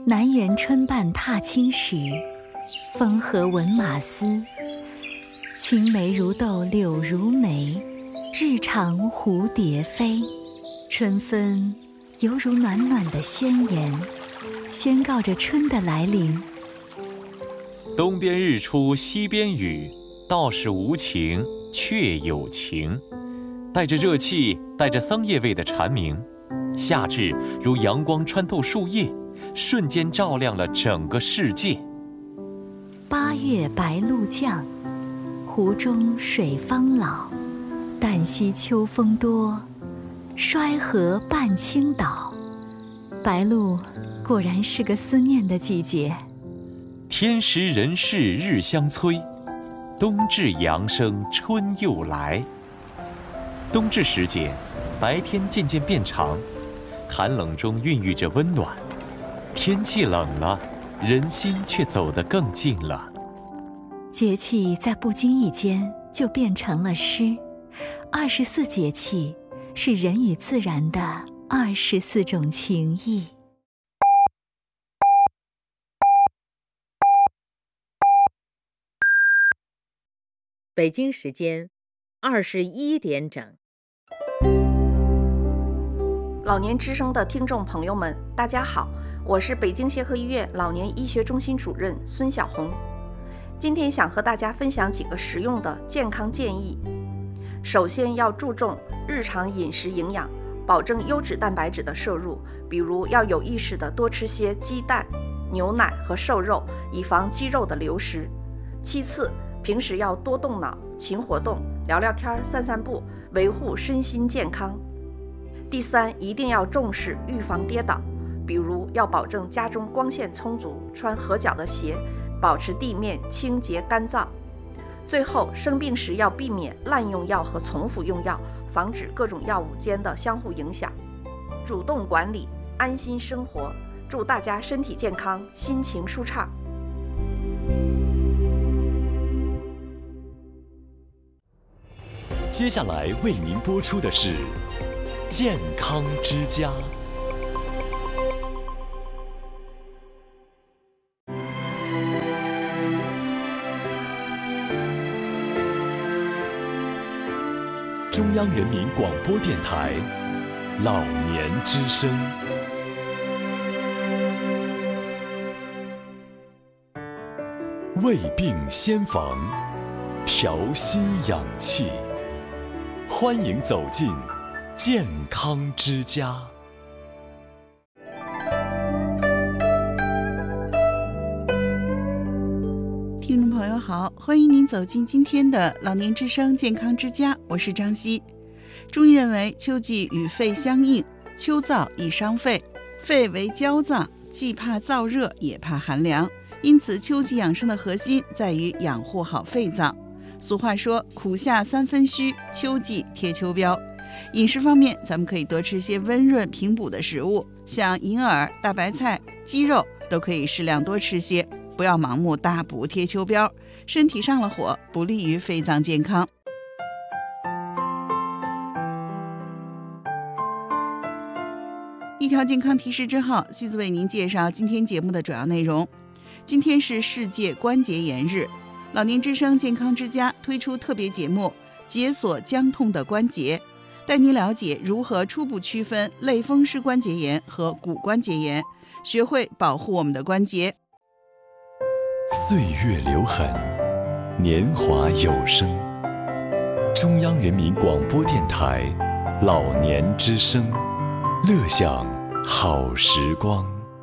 南园春半踏青时，风和闻马嘶。青梅如豆柳如眉，日长蝴蝶飞。春分犹如暖暖的宣言，宣告着春的来临。 东边日出西边雨，道是无晴却有晴。带着热气，带着桑叶味的蝉鸣，夏至如阳光穿透树叶，瞬间照亮了整个世界。 8月白露降，湖中水方老。旦夕秋风多，衰河半倾倒。白露果然是个思念的季节。 天时人事日相催，冬至阳生春又来。冬至时节，白天渐渐变长，寒冷中孕育着温暖。天气冷了，人心却走得更近了。 节气在不经意间就变成了诗。24节气是人与自然的24种情谊。 北京时间21点整。 老年之声的听众朋友们，大家好，我是北京协和医院老年医学中心主任孙晓红。今天想和大家分享几个实用的健康建议。首先要注重日常饮食营养，保证优质蛋白质的摄入，比如要有意识地多吃些鸡蛋、牛奶和瘦肉，以防肌肉的流失。其次，平时要多动脑、勤活动，聊聊天、散散步，维护身心健康。第三，一定要重视预防跌倒，比如要保证家中光线充足，穿合脚的鞋，保持地面清洁干燥。最后，生病时要避免滥用药和重复用药，防止各种药物间的相互影响。主动管理，安心生活。祝大家身体健康，心情舒畅。 接下来为您播出的是健康之家。中央人民广播电台老年之声。胃病先防，调心养气。欢迎走进健康之家。 听众朋友好，欢迎您走进今天的老年之声健康之家，我是张希。中医认为秋季与肺相应，秋燥易伤肺，肺为娇脏，既怕燥热也怕寒凉，因此秋季养生的核心在于养护好肺脏。俗话说苦夏三分虚，秋季贴秋膘。饮食方面，咱们可以多吃些温润平补的食物，像银耳、大白菜、鸡肉都可以适量多吃些，不要盲目大补贴秋膘，身体上了火，不利于肺脏健康。一条健康提示之后，西子为您介绍今天节目的主要内容。今天是世界关节炎日，老年之声健康之家推出特别节目解锁僵痛的关节，带您了解如何初步区分类风湿关节炎和骨关节炎，学会保护我们的关节。 岁月留痕，年华有声。中央人民广播电台老年之声，乐享好时光。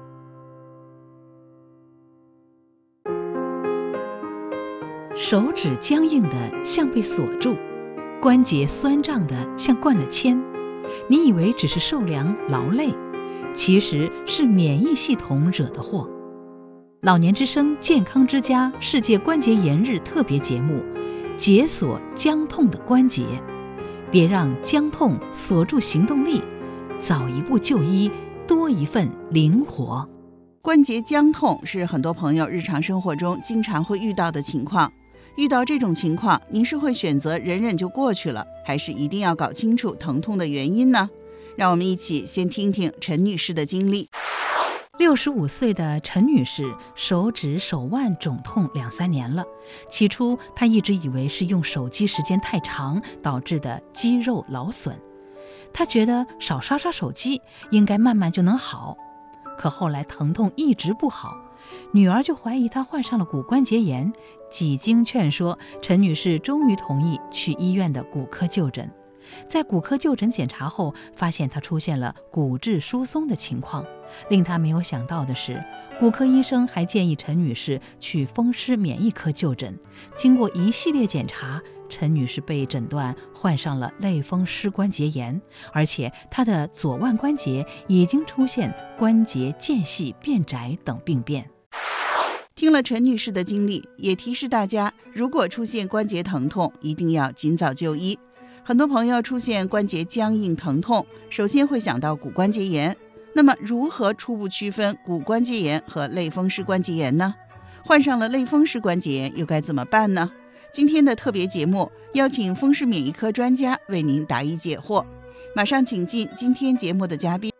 手指僵硬的像被锁住，关节酸胀的像灌了铅，你以为只是受凉劳累，其实是免疫系统惹的祸。老年之声健康之家世界关节炎日特别节目，解锁僵痛的关节，别让僵痛锁住行动力，早一步就医，多一份灵活。 关节僵痛是很多朋友日常生活中经常会遇到的情况。遇到这种情况，您是会选择忍忍就过去了，还是一定要搞清楚疼痛的原因呢？让我们一起先听听陈女士的经历。 65岁的陈女士手指手腕肿痛2-3年了，起初她一直以为是用手机时间太长导致的肌肉劳损，她觉得少刷刷手机应该慢慢就能好。可后来疼痛一直不好，女儿就怀疑她患上了骨关节炎，几经劝说，陈女士终于同意去医院的骨科就诊。在骨科就诊检查后，发现她出现了骨质疏松的情况。令她没有想到的是，骨科医生还建议陈女士去风湿免疫科就诊。经过一系列检查，陈女士被诊断患上了类风湿关节炎，而且她的左腕关节已经出现关节间隙变窄等病变。 听了陈女士的经历，也提示大家，如果出现关节疼痛，一定要尽早就医。很多朋友出现关节僵硬疼痛，首先会想到骨关节炎。那么如何初步区分骨关节炎和类风湿关节炎呢？患上了类风湿关节炎又该怎么办呢？今天的特别节目邀请风湿免疫科专家为您答疑解惑。马上请进今天节目的嘉宾。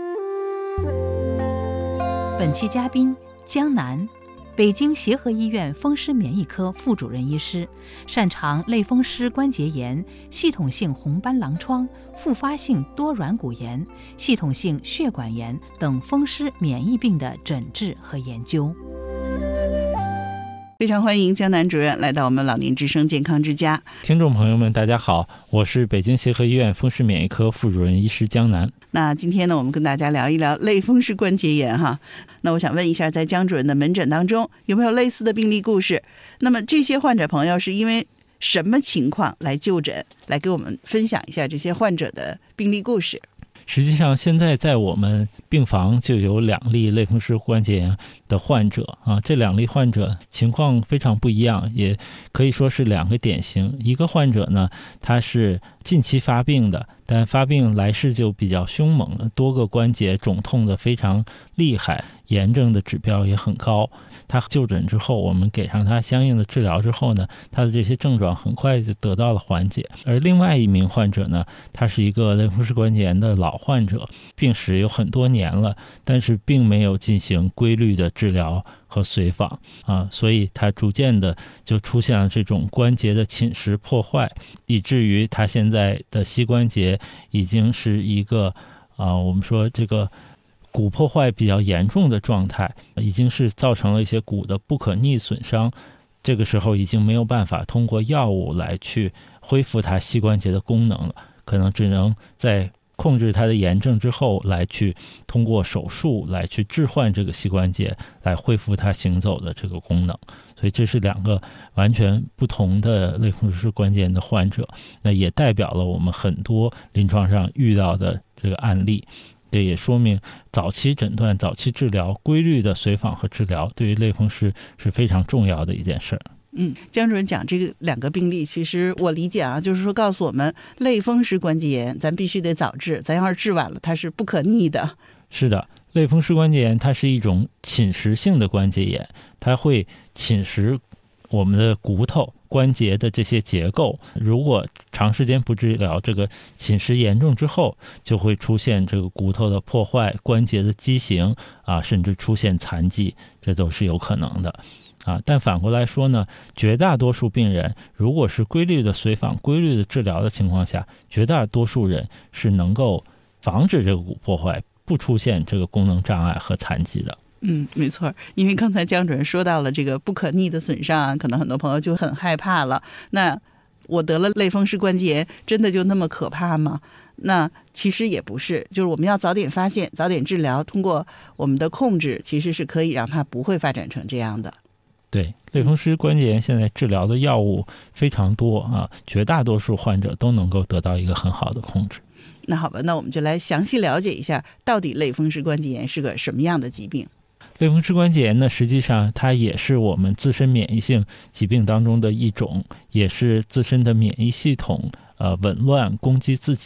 本期嘉宾江南，北京协和医院风湿免疫科副主任医师，擅长类风湿关节炎、系统性红斑狼疮、复发性多软骨炎、系统性血管炎等风湿免疫病的诊治和研究。 非常欢迎江南主任来到我们老年之声健康之家。 听众朋友们大家好，我是北京协和医院风湿免疫科副主任医师江南。 那今天呢，我们跟大家聊一聊类风湿关节炎哈。那我想问一下，在江主任的门诊当中有没有类似的病例故事？那么这些患者朋友是因为什么情况来就诊？来给我们分享一下这些患者的病例故事。 实际上现在在我们病房就有2例类风湿关节炎的患者啊，这2例患者情况非常不一样，也可以说是2个典型。一个患者呢，他是近期发病的，但发病来势就比较凶猛，多个关节肿痛的非常厉害，炎症的指标也很高。他就诊之后，我们给上他相应的治疗之后呢，他的这些症状很快就得到了缓解。而另外一名患者呢，他是一个类风湿关节炎的老患者，病史有很多年了，但是并没有进行规律的治疗和随访所以他逐渐的就出现了这种关节的侵蚀破坏，以至于他现在的膝关节已经是一个我们说这个骨破坏比较严重的状态，已经是造成了一些骨的不可逆损伤。这个时候已经没有办法通过药物来去恢复他膝关节的功能了，可能只能在控制他的炎症之后来去通过手术来去置换这个膝关节，来恢复他行走的这个功能。所以这是2个完全不同的类风湿关节炎的患者，那也代表了我们很多临床上遇到的这个案例。这也说明早期诊断、早期治疗、规律的随访和治疗对于类风湿是非常重要的一件事。 江主任讲这个2个病例，其实我理解就是说告诉我们，类风湿关节炎咱必须得早治，咱要是治晚了，它是不可逆的。 是的，类风湿关节炎它是一种侵蚀性的关节炎，它会侵蚀我们的骨头关节的这些结构，如果长时间不治疗，这个侵蚀严重之后，就会出现这个骨头的破坏、关节的畸形甚至出现残疾，这都是有可能的但反过来说呢，绝大多数病人如果是规律的随访、规律的治疗的情况下，绝大多数人是能够防止这个骨破坏，不出现这个功能障碍和残疾的。 没错，因为刚才江主任说到了这个不可逆的损伤可能很多朋友就很害怕了。那我得了类风湿关节炎，真的就那么可怕吗？那其实也不是，就是我们要早点发现、早点治疗，通过我们的控制，其实是可以让它不会发展成这样的。 对，类风湿关节炎现在治疗的药物非常多绝大多数患者都能够得到一个很好的控制。 那好吧，那我们就来详细了解一下，到底类风湿关节炎是个什么样的疾病。 类风湿关节炎呢，实际上它也是我们自身免疫性疾病当中的一种，也是自身的免疫系统紊乱攻击自己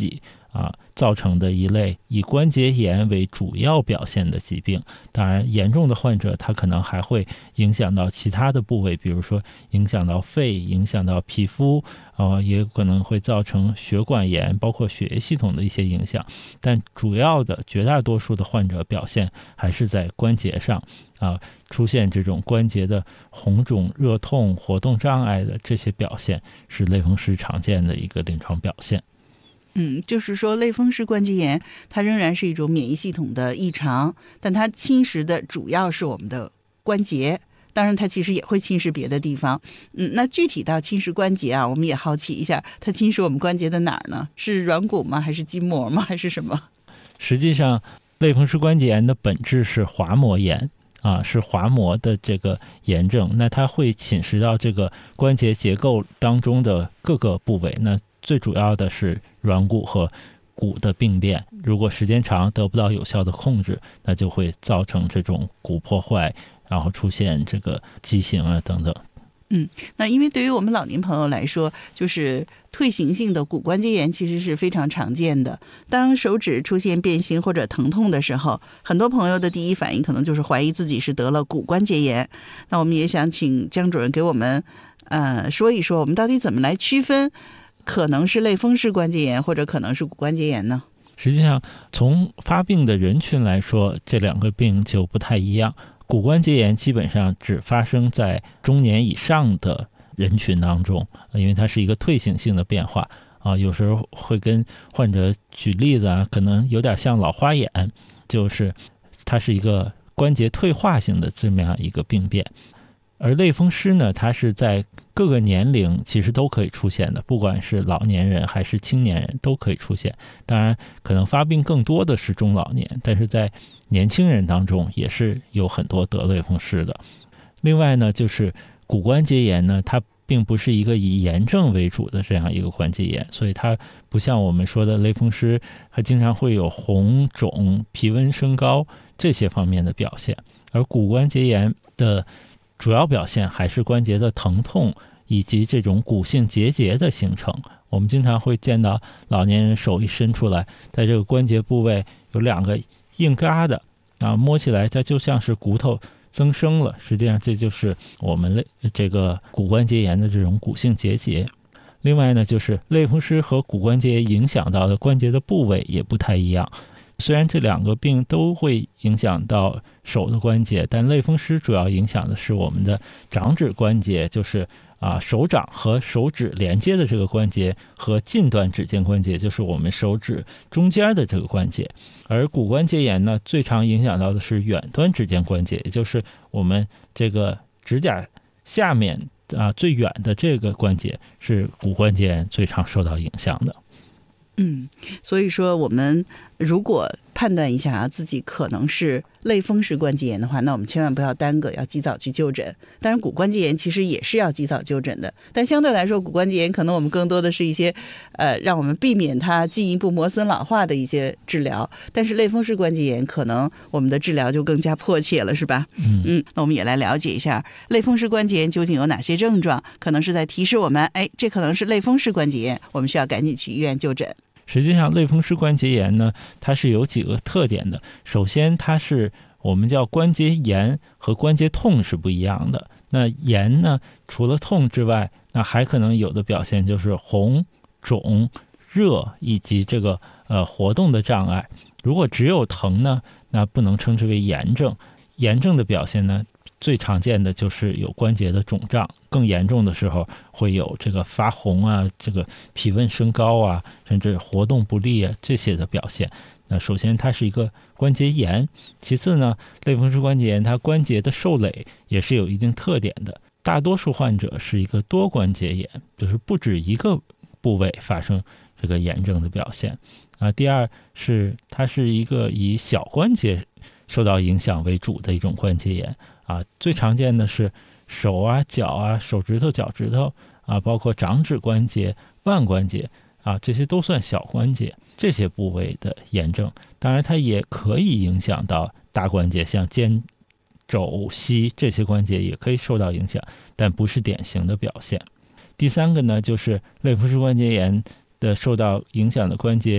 造成的一类以关节炎为主要表现的疾病。当然严重的患者他可能还会影响到其他的部位，比如说影响到肺，影响到皮肤，也有可能会造成血管炎，包括血液系统的一些影响。但主要的绝大多数的患者表现还是在关节上，出现这种关节的红肿、热痛、活动障碍的这些表现是类风湿常见的一个临床表现。 就是说类风湿关节炎它仍然是一种免疫系统的异常，但它侵蚀的主要是我们的关节，当然它其实也会侵蚀别的地方。那具体到侵蚀关节我们也好奇一下，它侵蚀我们关节的哪儿呢？是软骨吗？还是筋膜吗？还是什么？ 实际上类风湿关节炎的本质是滑膜炎，是滑膜的这个炎症，那它会侵蚀到这个关节结构当中的各个部位，那最主要的是软骨和骨的病变，如果时间长得不到有效的控制，那就会造成这种骨破坏，然后出现这个畸形等等。 那因为对于我们老年朋友来说，就是退行性的骨关节炎其实是非常常见的。当手指出现变形或者疼痛的时候，很多朋友的第一反应可能就是怀疑自己是得了骨关节炎。那我们也想请江主任给我们说一说，我们到底怎么来区分可能是类风湿关节炎或者可能是骨关节炎呢？ 实际上从发病的人群来说，这两个病就不太一样。骨关节炎基本上只发生在中年以上的人群当中，因为它是一个退行性的变化有时候会跟患者举例子可能有点像老花眼，就是它是一个关节退化性的这么样一个病变。而类风湿呢，它是在各个年龄其实都可以出现的，不管是老年人还是青年人都可以出现。当然可能发病更多的是中老年，但是在年轻人当中也是有很多得类风湿的。另外呢，就是骨关节炎呢，它并不是一个以炎症为主的这样一个关节炎，所以它不像我们说的类风湿，它经常会有红肿、皮温升高这些方面的表现。而骨关节炎的主要表现还是关节的疼痛以及这种骨性结节的形成。我们经常会见到老年人手一伸出来，在这个关节部位有两个硬疙瘩摸起来它就像是骨头增生了，实际上这就是我们这个骨关节炎的这种骨性结节。另外呢，就是类风湿和骨关节影响到的关节的部位也不太一样。虽然这两个病都会影响到手的关节，但类风湿主要影响的是我们的掌指关节，就是手掌和手指连接的这个关节，和近端指尖关节，就是我们手指中间的这个关节。而骨关节炎呢，最常影响到的是远端指尖关节，也就是我们这个指甲下面最远的这个关节，是骨关节炎最常受到影响的。 所以说我们如果判断一下自己可能是类风湿关节炎的话，那我们千万不要耽搁，要及早去就诊。当然骨关节炎其实也是要及早就诊的，但相对来说骨关节炎可能我们更多的是一些让我们避免它进一步磨损老化的一些治疗，但是类风湿关节炎可能我们的治疗就更加迫切了，是吧？那我们也来了解一下类风湿关节炎究竟有哪些症状，可能是在提示我们这可能是类风湿关节炎，我们需要赶紧去医院就诊。 实际上类风湿关节炎呢，它是有几个特点的。首先它是我们叫关节炎和关节痛是不一样的。那炎呢，除了痛之外，那还可能有的表现就是红、肿、热以及这个活动的障碍。如果只有疼呢，那不能称之为炎症。炎症的表现呢，最常见的就是有关节的肿胀，更严重的时候会有这个发红这个体温升高甚至活动不利这些的表现。那首先它是一个关节炎，其次呢，类风湿关节炎它关节的受累也是有一定特点的。大多数患者是一个多关节炎，就是不止一个部位发生这个炎症的表现。第二是它是一个以小关节受到影响为主的一种关节炎最常见的是手脚手指头、脚趾头包括掌指关节、腕关节这些都算小关节，这些部位的炎症。当然它也可以影响到大关节，像肩、肘、膝这些关节也可以受到影响，但不是典型的表现。第三个呢，就是类风湿关节炎的受到影响的关节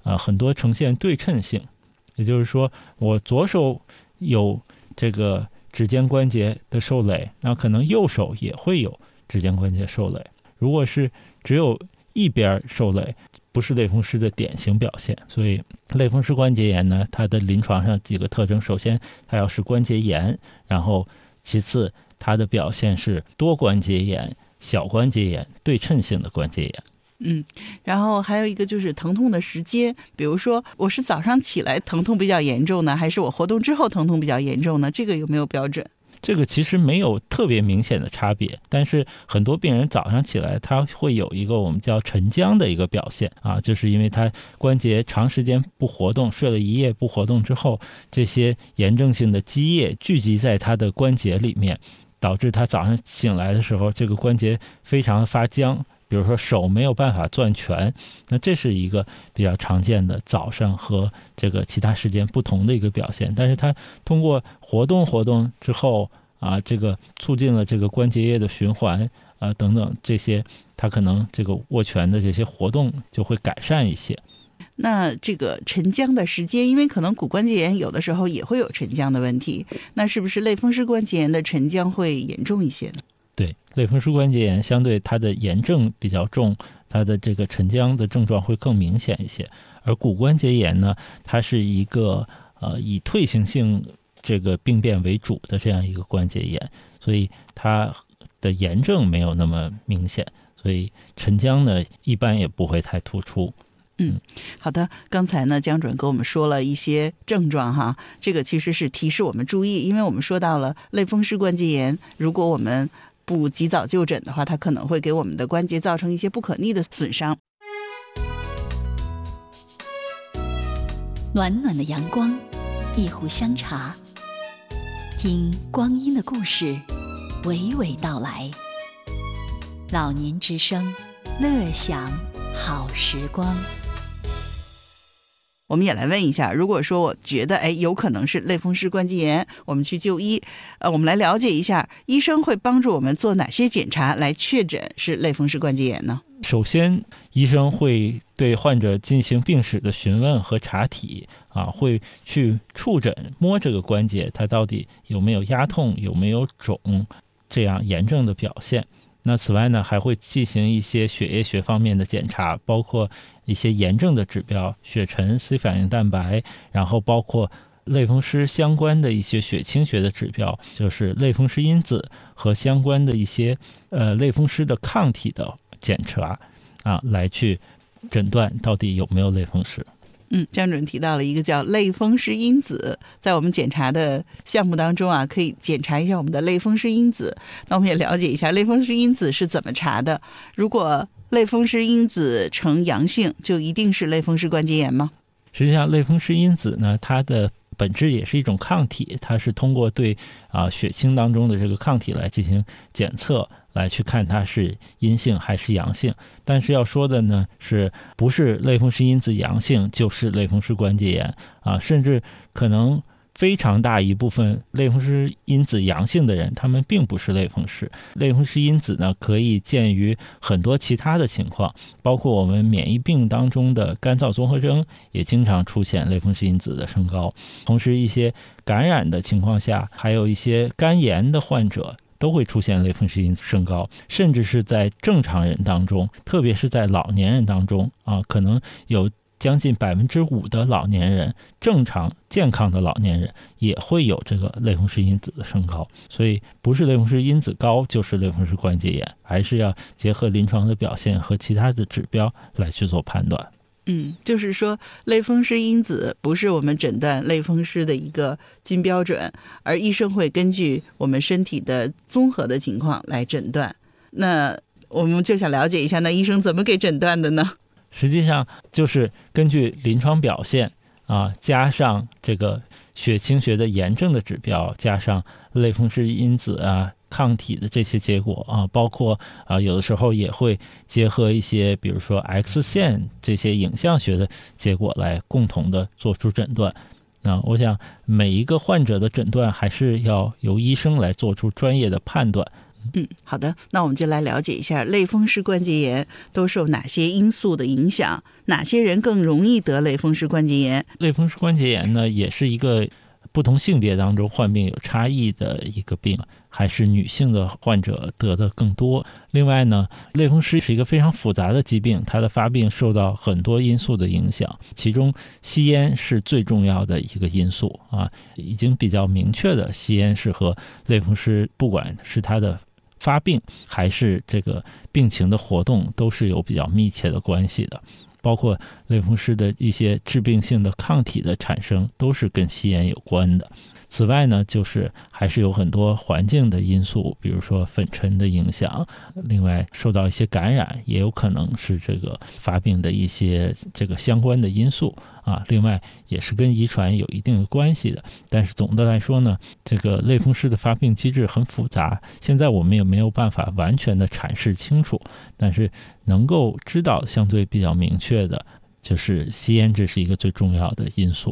很多呈现对称性，也就是说我左手有这个指尖关节的受累，那可能右手也会有指尖关节受累。如果是只有一边受累，不是类风湿的典型表现。所以类风湿关节炎呢，它的临床上几个特征，首先它要是关节炎，然后其次它的表现是多关节炎、小关节炎、对称性的关节炎。 然后还有一个就是疼痛的时间，比如说我是早上起来疼痛比较严重呢，还是我活动之后疼痛比较严重呢？这个有没有标准？ 这个其实没有特别明显的差别，但是很多病人早上起来他会有一个我们叫晨僵的一个表现啊，就是因为他关节长时间不活动，睡了一夜不活动之后，这些炎症性的积液聚集在他的关节里面，导致他早上醒来的时候这个关节非常发僵，比如说手没有办法攥拳，那这是一个比较常见的早上和这个其他时间不同的一个表现。但是它通过活动之后啊，这个促进了这个关节液的循环啊等等这些，它可能这个握拳的这些活动就会改善一些。 那这个晨僵的时间，因为可能骨关节炎有的时候也会有晨僵的问题，那是不是类风湿关节炎的晨僵会严重一些呢？ 对，类风湿关节炎相对它的炎症比较重，它的这个晨僵的症状会更明显一些。而骨关节炎呢，它是一个以退行性这个病变为主的这样一个关节炎，所以它的炎症没有那么明显，所以晨僵呢一般也不会太突出。 好的，刚才呢江主任给我们说了一些症状哈，这个其实是提示我们注意，因为我们说到了类风湿关节炎，如果我们不及早就诊的话，它可能会给我们的关节造成一些不可逆的损伤。 暖暖的阳光，一壶香茶，听光阴的故事娓娓道来。老年之声，乐享好时光。 我们也来问一下，如果说我觉得有可能是类风湿关节炎，我们去就医，我们来了解一下，医生会帮助我们做哪些检查来确诊是类风湿关节炎呢？ 首先，医生会对患者进行病史的询问和查体啊，会去触诊摸这个关节，它到底有没有压痛，有没有肿，这样炎症的表现。那此外呢，还会进行一些血液学方面的检查，包括一些炎症的指标，血沉、C 反应蛋白，然后包括类风湿相关的一些血清学的指标，就是类风湿因子和相关的一些类风湿的抗体的检查啊，来去诊断到底有没有类风湿。 江主任提到了一个叫类风湿因子，在我们检查的项目当中啊，可以检查一下我们的类风湿因子。那我们也了解一下类风湿因子是怎么查的。如果类风湿因子呈阳性，就一定是类风湿关节炎吗？ 实际上类风湿因子呢，它的本质也是一种抗体，它是通过对血清当中的这个抗体来进行检测，来去看它是阴性还是阳性。但是要说的呢，是不是类风湿因子阳性就是类风湿关节炎啊？甚至可能非常大一部分类风湿因子阳性的人，他们并不是类风湿。类风湿因子呢，可以见于很多其他的情况，包括我们免疫病当中的干燥综合征也经常出现类风湿因子的升高。同时一些感染的情况下，还有一些肝炎的患者都会出现类风湿因子升高，甚至是在正常人当中，特别是在老年人当中可能有将近5%的老年人，正常健康的老年人也会有这个类风湿因子的升高。所以不是类风湿因子高就是类风湿关节炎，还是要结合临床的表现和其他的指标来去做判断。 就是说类风湿因子不是我们诊断类风湿的一个金标准，而医生会根据我们身体的综合的情况来诊断。那我们就想了解一下，那医生怎么给诊断的呢？ 实际上就是根据临床表现加上这个血清学的炎症的指标，加上类风湿因子抗体的这些结果包括有的时候也会结合一些比如说 X 线这些影像学的结果来共同的做出诊断。那我想每一个患者的诊断还是要由医生来做出专业的判断。 好的，那我们就来了解一下类风湿关节炎都受哪些因素的影响，哪些人更容易得类风湿关节炎。 类风湿关节炎呢，也是一个不同性别当中患病有差异的一个病，还是女性的患者得的更多。另外呢，类风湿是一个非常复杂的疾病，它的发病受到很多因素的影响，其中吸烟是最重要的一个因素啊，已经比较明确的，吸烟是和类风湿不管是它的发病还是这个病情的活动都是有比较密切的关系的，包括类风湿的一些致病性的抗体的产生都是跟吸烟有关的。此外呢，就是还是有很多环境的因素，比如说粉尘的影响，另外受到一些感染也有可能是这个发病的一些这个相关的因素啊，另外也是跟遗传有一定的关系的。但是总的来说呢，这个类风湿的发病机制很复杂，现在我们也没有办法完全的阐释清楚，但是能够知道相对比较明确的就是吸烟，这是一个最重要的因素。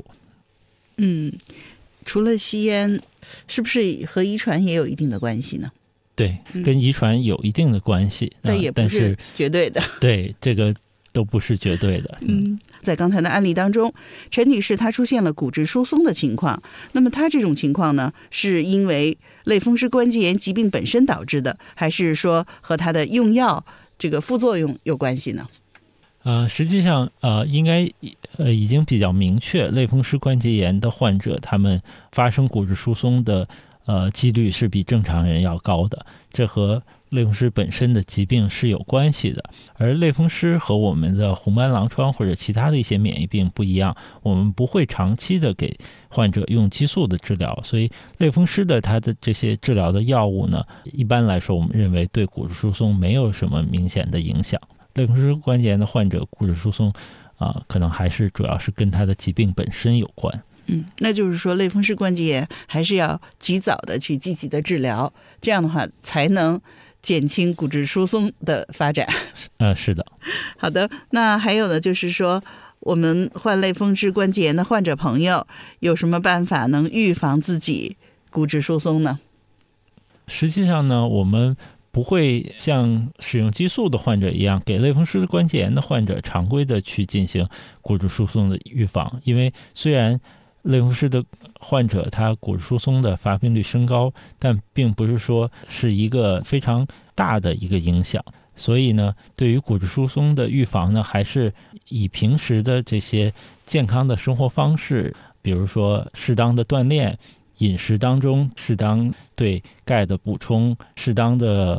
除了吸烟，是不是和遗传也有一定的关系呢？ 对，跟遗传有一定的关系， 但也不是绝对的。 对，这个都不是绝对的。 在刚才的案例当中，陈女士她出现了骨质疏松的情况，那么她这种情况呢，是因为类风湿关节炎疾病本身导致的，还是说和她的用药这个副作用有关系呢？ 实际上应该已经比较明确，类风湿关节炎的患者他们发生骨质疏松的几率是比正常人要高的，这和类风湿本身的疾病是有关系的。而类风湿和我们的红斑狼疮或者其他的一些免疫病不一样，我们不会长期的给患者用激素的治疗，所以类风湿的它的这些治疗的药物呢，一般来说我们认为对骨质疏松没有什么明显的影响。类风湿关节炎的患者骨质疏松可能还是主要是跟他的疾病本身有关。 那就是说类风湿关节炎还是要及早的去积极的治疗，这样的话才能减轻骨质疏松的发展。 是的。 好的，那还有呢，就是说我们患类风湿关节炎的患者朋友有什么办法能预防自己骨质疏松呢？ 实际上呢，我们不会像使用激素的患者一样给类风湿关节炎的患者常规的去进行骨质疏松的预防，因为虽然类风湿的患者他骨质疏松的发病率升高，但并不是说是一个非常大的一个影响，所以呢，对于骨质疏松的预防呢，还是以平时的这些健康的生活方式，比如说适当的锻炼，饮食当中适当对钙的补充，适当的